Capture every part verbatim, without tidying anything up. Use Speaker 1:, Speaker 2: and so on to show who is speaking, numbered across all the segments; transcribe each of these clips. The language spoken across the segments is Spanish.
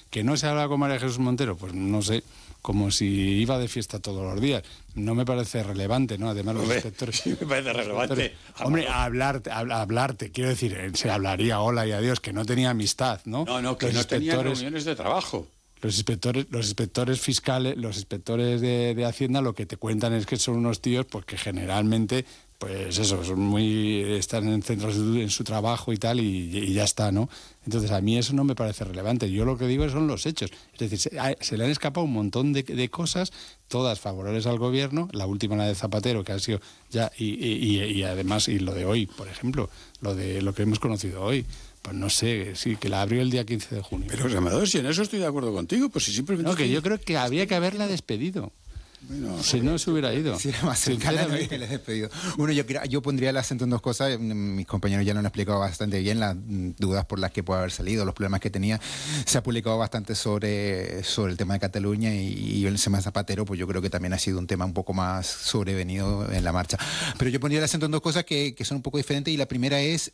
Speaker 1: ¿Que no se habla con María Jesús Montero? Pues no sé, como si iba de fiesta todos los días. No me parece relevante, ¿no? Además, los
Speaker 2: Hombre,
Speaker 1: inspectores...
Speaker 2: Sí, me parece relevante.
Speaker 1: Hombre, hablarte, hablarte, quiero decir, se hablaría hola y adiós, que no tenía amistad, ¿no?
Speaker 2: No, no, que
Speaker 1: los
Speaker 2: no tenía
Speaker 1: inspectores,
Speaker 2: reuniones de trabajo.
Speaker 1: Los inspectores, los inspectores fiscales, los inspectores de, de Hacienda, lo que te cuentan es que son unos tíos, pues que generalmente, pues eso, son muy, están en centros en su trabajo y tal, y, y ya está, ¿no? Entonces a mí eso no me parece relevante. Yo lo que digo son los hechos. Es decir, se, se le han escapado un montón de, de cosas, todas favorables al gobierno, la última la de Zapatero, que ha sido ya, y, y, y, y además, y lo de hoy, por ejemplo, lo de lo que hemos conocido hoy. Pues no sé, sí, que la abrió el día quince de junio.
Speaker 2: Pero, Amador, si en eso estoy de acuerdo contigo, pues si simplemente...
Speaker 1: No, que yo creo que había que haberla despedido. Bueno, si no se hubiera ido.
Speaker 3: Si era más cercana, no hubiera despedido. Bueno, yo, yo pondría el acento en dos cosas. Mis compañeros ya lo han explicado bastante bien, las dudas por las que puede haber salido, los problemas que tenía. Se ha publicado bastante sobre, sobre el tema de Cataluña y, y el tema de Zapatero, pues yo creo que también ha sido un tema un poco más sobrevenido en la marcha. Pero yo pondría el acento en dos cosas que, que son un poco diferentes, y la primera es,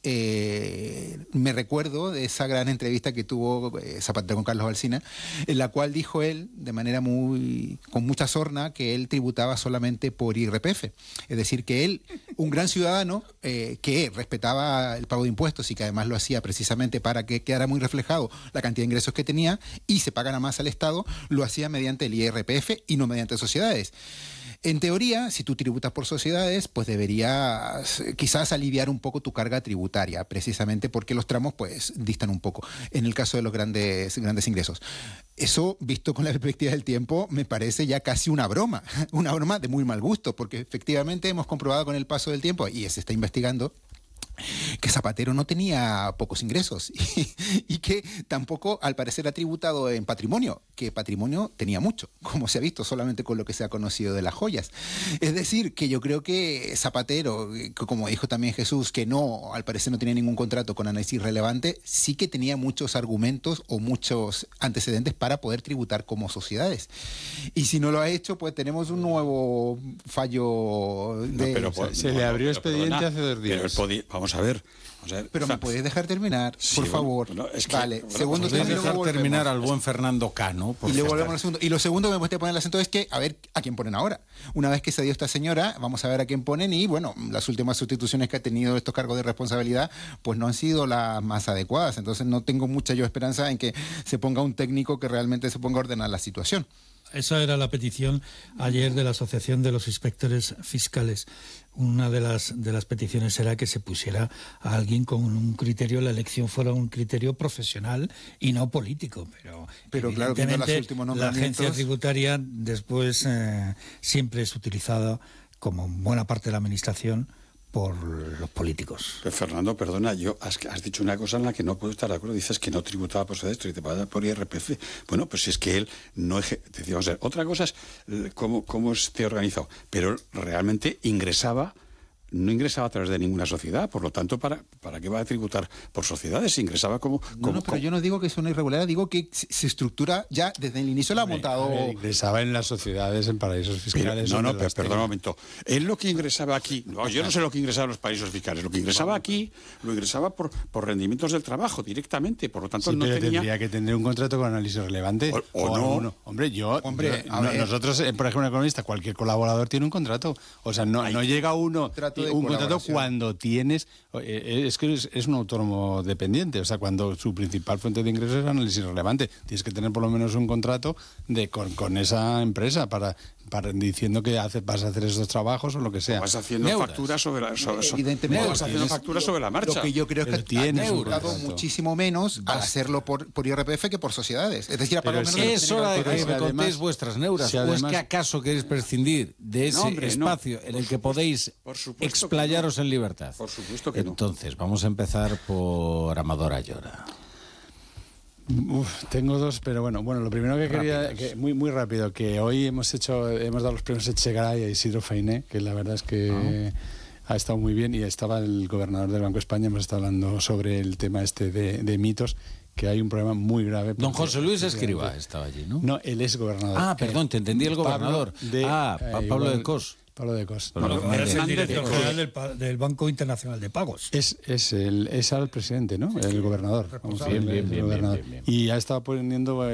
Speaker 3: eh, me recuerdo de esa gran entrevista que tuvo eh, Zapatero con Carlos Alsina, en la cual dijo él, de manera muy, con mucha sorna, que él tributaba solamente por I R P F. Es decir, que él, un gran ciudadano eh, que respetaba el pago de impuestos y que además lo hacía precisamente para que quedara muy reflejado la cantidad de ingresos que tenía y se pagara más al Estado, lo hacía mediante el I R P F y no mediante sociedades. En teoría, si tú tributas por sociedades, pues deberías quizás aliviar un poco tu carga tributaria, precisamente porque los tramos pues distan un poco, en el caso de los grandes, grandes ingresos. Eso, visto con la perspectiva del tiempo, me parece ya casi una broma, una broma de muy mal gusto, porque efectivamente hemos comprobado con el paso del tiempo, y se está investigando, que Zapatero no tenía pocos ingresos y, y que tampoco al parecer ha tributado en patrimonio, que patrimonio tenía mucho, como se ha visto solamente con lo que se ha conocido de las joyas. Es decir, que yo creo que Zapatero, como dijo también Jesús, que no, al parecer no tenía ningún contrato con análisis relevante, sí que tenía muchos argumentos o muchos antecedentes para poder tributar como sociedades. Y si no lo ha hecho, pues tenemos un nuevo fallo de...
Speaker 2: No, pero,
Speaker 1: o sea,
Speaker 2: pues,
Speaker 1: se
Speaker 2: no,
Speaker 1: le abrió
Speaker 2: pero,
Speaker 1: expediente
Speaker 2: perdona,
Speaker 1: hace dos días.
Speaker 2: Pero él podía, vamos a ver... Vamos a ver
Speaker 3: pero
Speaker 2: o sea,
Speaker 3: me puedes dejar terminar,
Speaker 2: sí,
Speaker 3: por favor.
Speaker 2: Bueno, es que,
Speaker 3: vale,
Speaker 2: bueno,
Speaker 3: segundo
Speaker 2: pues,
Speaker 3: término,
Speaker 4: dejar terminar al buen Fernando Cano.
Speaker 3: Y luego volvemos al segundo. Y lo segundo que me gustaría poner el acento es que, a ver, ¿a quién ponen ahora? Una vez que se dio esta señora, vamos a ver a quién ponen, y bueno, las últimas sustituciones que ha tenido estos cargos de responsabilidad, pues no han sido las más adecuadas. Entonces no tengo mucha yo esperanza en que se ponga un técnico que realmente se ponga a ordenar la situación.
Speaker 5: Esa era la petición ayer de la Asociación de los Inspectores Fiscales. Una de las de las peticiones era que se pusiera a alguien con un criterio, la elección fuera un criterio profesional y no político. Pero,
Speaker 3: pero claro, viendo los últimos nombramientos,
Speaker 5: la agencia tributaria después eh, siempre es utilizada, como buena parte de la administración, por los políticos.
Speaker 2: Pero Fernando, perdona, yo has, has dicho una cosa en la que no puedo estar de acuerdo. Dices que no tributaba por esto y te paga por I R P F. Bueno, pues si es que él no... Eje... Decíamos, otra cosa es cómo, cómo esté organizado, pero él realmente ingresaba... no ingresaba a través de ninguna sociedad, por lo tanto, ¿para, para qué va a tributar por sociedades? Ingresaba como... como
Speaker 3: no, no, pero
Speaker 2: como...
Speaker 3: yo no digo que es una irregularidad, digo que se estructura ya desde el inicio, la ha montado...
Speaker 1: Ver, ingresaba en las sociedades, en paraísos fiscales...
Speaker 2: Pero, no, no, pero perdón un momento. Él lo que ingresaba aquí... No, yo no sé lo que ingresaba en los paraísos fiscales. Lo que ingresaba aquí, lo ingresaba por, por rendimientos del trabajo, directamente. Por lo tanto,
Speaker 1: sí,
Speaker 2: no
Speaker 1: pero
Speaker 2: tenía...
Speaker 1: tendría que tener un contrato con análisis relevante.
Speaker 2: O, o, o no.
Speaker 1: Alguno. Hombre, yo...
Speaker 3: Hombre,
Speaker 1: yo no, nosotros, por ejemplo, en economista, cualquier colaborador tiene un contrato. O sea, no, no llega uno...
Speaker 3: Trato de
Speaker 1: un contrato cuando tienes, es que es, es un autónomo dependiente, o sea, cuando su principal fuente de ingresos es análisis relevante, tienes que tener por lo menos un contrato de con, con esa empresa para, para diciendo que hace, vas a hacer esos trabajos o lo que sea.
Speaker 2: O vas haciendo
Speaker 4: Neuras.
Speaker 2: facturas sobre la, sobre,
Speaker 3: evidentemente,
Speaker 2: vas haciendo facturas sobre la marcha.
Speaker 3: Lo que yo creo
Speaker 1: Pero
Speaker 3: es que
Speaker 1: tienes
Speaker 3: ha
Speaker 1: un
Speaker 3: cobrado
Speaker 1: contrato.
Speaker 3: muchísimo menos al hacerlo por, por I R P F que por sociedades. Es decir, ha pagado
Speaker 1: Pero
Speaker 3: menos
Speaker 1: sí,
Speaker 3: de lo que
Speaker 4: Es
Speaker 3: tenía
Speaker 4: hora de
Speaker 3: que
Speaker 4: que
Speaker 3: pagar.
Speaker 4: me
Speaker 1: además-
Speaker 4: contéis vuestras neuras.
Speaker 1: si
Speaker 4: ¿O
Speaker 1: además-
Speaker 4: es que acaso queréis prescindir de ese
Speaker 2: No, hombre, no.
Speaker 4: espacio en el que podéis
Speaker 2: Por supuesto que
Speaker 4: explayaros en libertad?
Speaker 2: Por supuesto que no.
Speaker 4: Entonces, vamos a empezar por Amador Ayora.
Speaker 1: Uf, tengo dos, pero bueno, bueno, lo primero que quería, que, muy muy rápido, que hoy hemos hecho, hemos dado los premios Echegaray a Isidro Fainé, que la verdad es que ah. ha estado muy bien, y estaba el gobernador del Banco de España, hemos estado hablando sobre el tema este de, de mitos, que hay un problema muy grave.
Speaker 4: Don
Speaker 1: porque,
Speaker 4: José Luis
Speaker 1: efectivamente,
Speaker 4: Escrivá estaba allí, ¿no?
Speaker 1: No, él es gobernador.
Speaker 4: Ah, perdón, te entendí el gobernador.
Speaker 1: Pablo de,
Speaker 4: ah, pa-
Speaker 1: eh,
Speaker 4: Pablo
Speaker 1: igual-
Speaker 4: de Cos.
Speaker 1: Pablo de Cos.
Speaker 4: Pablo
Speaker 1: No,
Speaker 4: de
Speaker 5: Ahora es el
Speaker 2: Hernández
Speaker 5: director
Speaker 2: de
Speaker 5: general del, pa- del Banco Internacional de Pagos.
Speaker 1: Es, es, el, es al presidente, ¿no? El gobernador. Vamos a
Speaker 4: Bien,
Speaker 1: ver,
Speaker 4: bien,
Speaker 1: el
Speaker 4: bien,
Speaker 1: gobernador.
Speaker 4: bien, bien, bien.
Speaker 1: Y ha estado poniendo